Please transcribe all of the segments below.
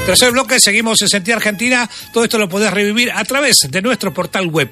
Tercer bloque, seguimos en Sentir Argentina. Todo esto lo podés revivir a través de nuestro portal web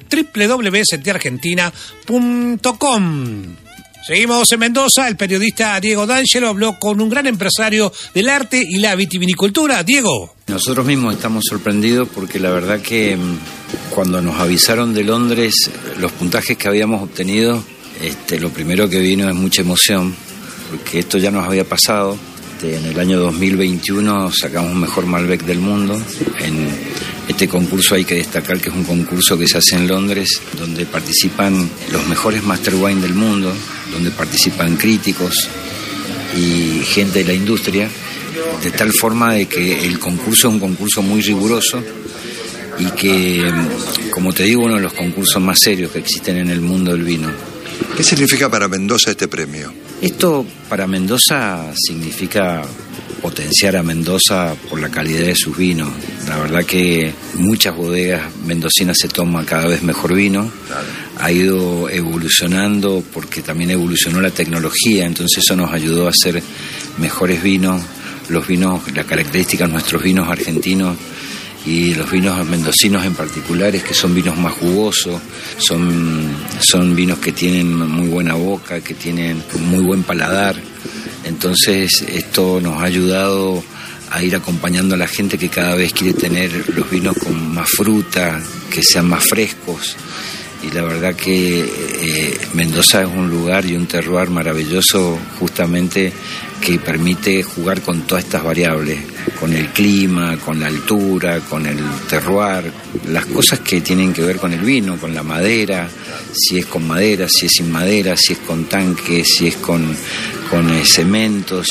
www.sentirargentina.com. Seguimos en Mendoza. El periodista Diego D'Angelo habló con un gran empresario del arte y la vitivinicultura. Diego. Nosotros mismos estamos sorprendidos porque la verdad que cuando nos avisaron de Londres los puntajes que habíamos obtenido, lo primero que vino es mucha emoción, porque esto ya nos había pasado. En el año 2021 sacamos mejor Malbec del mundo. En este concurso hay que destacar que es un concurso que se hace en Londres, donde participan los mejores Master Wine del mundo, donde participan críticos y gente de la industria, de tal forma de que el concurso es un concurso muy riguroso y que, como te digo, uno de los concursos más serios que existen en el mundo del vino. ¿Qué significa para Mendoza este premio? Esto para Mendoza significa potenciar a Mendoza por la calidad de sus vinos. La verdad que muchas bodegas mendocinas se toman cada vez mejor vino. Ha ido evolucionando porque también evolucionó la tecnología, entonces eso nos ayudó a hacer mejores vinos. Los vinos, la característica de nuestros vinos argentinos y los vinos mendocinos en particular es que son vinos más jugosos, son vinos que tienen muy buena boca, que tienen muy buen paladar. Entonces esto nos ha ayudado a ir acompañando a la gente que cada vez quiere tener los vinos con más fruta, que sean más frescos. Y la verdad que Mendoza es un lugar y un terroir maravilloso, justamente que permite jugar con todas estas variables, con el clima, con la altura, con el terroir, las cosas que tienen que ver con el vino, con la madera, si es con madera, si es sin madera, si es con tanque, si es con cemento,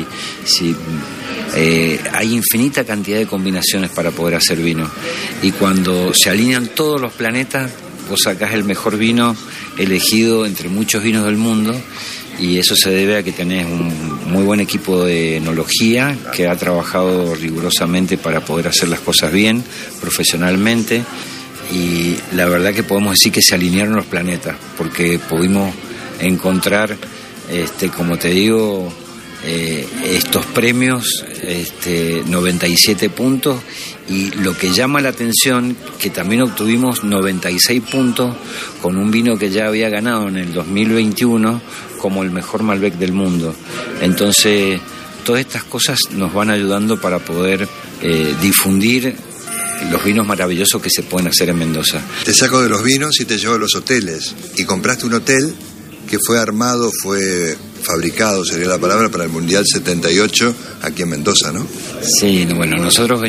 hay infinita cantidad de combinaciones para poder hacer vino. Y cuando se alinean todos los planetas, vos sacás el mejor vino elegido entre muchos vinos del mundo, y eso se debe a que tenés un muy buen equipo de enología que ha trabajado rigurosamente para poder hacer las cosas bien, profesionalmente, y la verdad que podemos decir que se alinearon los planetas, porque pudimos encontrar, como te digo, estos premios, 97 puntos, y lo que llama la atención, que también obtuvimos 96 puntos con un vino que ya había ganado en el 2021 como el mejor Malbec del mundo. Entonces, todas estas cosas nos van ayudando para poder difundir los vinos maravillosos que se pueden hacer en Mendoza. Te saco de los vinos y te llevo a los hoteles, y compraste un hotel que fue armado, fue fabricado, sería la palabra, para el Mundial 78 aquí en Mendoza, ¿no? Sí, bueno, nosotros